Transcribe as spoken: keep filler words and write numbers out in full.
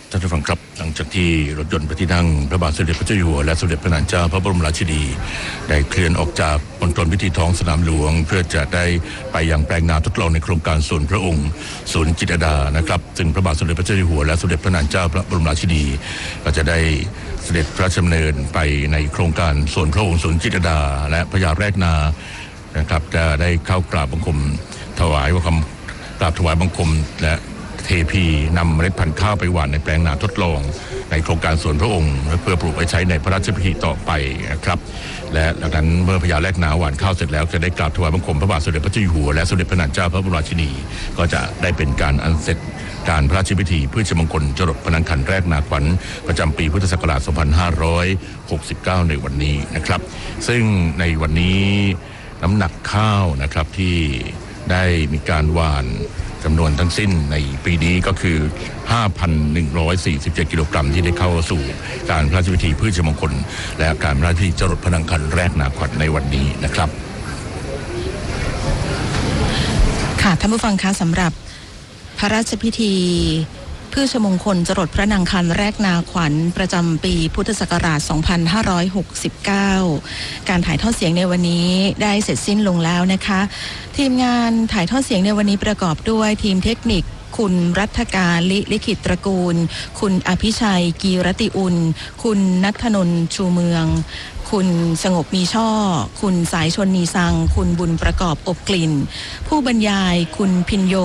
ท่านผู้ฟังครับหลังจากที่รถยนต์พระที่นั่งพระบาทสมเด็จพระเจ้าอยู่หัวและสมเด็จพระนางเจ้าพระบรมราชินีได้เคลื่อนออกจากมณฑลพิธีท้องสนามหลวงเพื่อจะได้ไปยังแปลงนาทดลองในโครงการสวนพระองค์ศูนย์จิตรลดานะครับซึ่งพระบาทสมเด็จพระเจ้าอยู่หัวและสมเด็จพระนางเจ้าพระบรมราชินีก็จะได้เสด็จพระราชดำเนินไปในโครงการสวนพระองค์ศูนย์จิตรลดาและพญาแรกนานะครับจะได้เข้ากราบบังคมถวายบังคมกราบถวายบังคมและเทพีนำเมล็ดพันธุ์ข้าวไปหว่านในแปลงนาทดลองในโครงการสวนพระองค์เพื่อปลูกไว้ใช้ในพระราชพิธีต่อไปนะครับและหลังจากนั้นเมื่อพญาแรกนาหว่านข้าวเสร็จแล้วจะได้กราบถวายบังคมพระบาทสมเด็จพระเจ้าอยู่หัวและสมเด็จพระนางเจ้าพระบรมราชินีก็จะได้เป็นการอันเสร็จการพระราชพิธีพืชมงคลจรดพนังขันแรกนาขวัญประจำปีพุทธศักราชสองพันห้าร้อยหกสิบเก้าในวันนี้นะครับซึ่งในวันนี้น้ำหนักข้าวนะครับที่ได้มีการหว่านจำนวนทั้งสิ้นในปีนี้ก็คือ ห้าพันหนึ่งร้อยสี่สิบเจ็ด กิโลกรัมที่ได้เข้าสู่การพระราชพิธีพืชมงคลและการพระราชพิธีจรดพนังขันแรกนาขวัญในวันนี้นะครับค่ะท่านผู้ฟังคะสำหรับพระราชพิธีพืชมงคลจรดพระนางคันแรกนาขวัญประจำปีพุทธศักราชสองพันห้าร้อยหกสิบเก้าการถ่ายทอดเสียงในวันนี้ได้เสร็จสิ้นลงแล้วนะคะทีมงานถ่ายทอดเสียงในวันนี้ประกอบด้วยทีมเทคนิคคุณรัฐการลิลิขิตตระกูลคุณอภิชัยกีรติอุลคุณณัฐนนท์ชูเมืองคุณสงบมีช่อคุณสายชนนีสังคุณบุญประกอบอบกลิ่นผู้บรรยายคุณพินโย